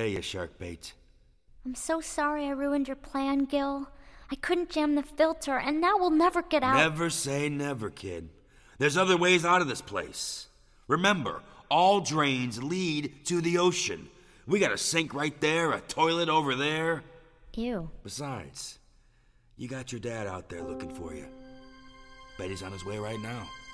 pay you, Sharkbait. I'm so sorry I ruined your plan, Gil. I couldn't jam the filter, and now we'll never get out. Never say never, kid. There's other ways out of this place. Remember, all drains lead to the ocean. We got a sink right there, a toilet over there. Ew. Besides, you got your dad out there looking for you. Bet he's on his way right now.